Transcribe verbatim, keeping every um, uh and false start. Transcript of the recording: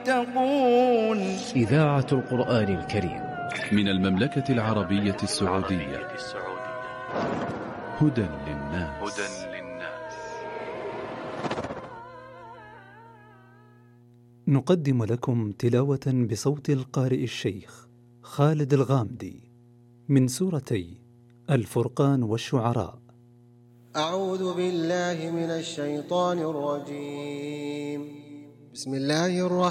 يتقون. إذاعة القرآن الكريم من المملكة العربية السعودية. هدى للناس. نقدم لكم تلاوة بصوت القارئ الشيخ خالد الغامدي من سورتي الفرقان والشعراء. أعوذ بالله من الشيطان الرجيم. بسم الله الرحمن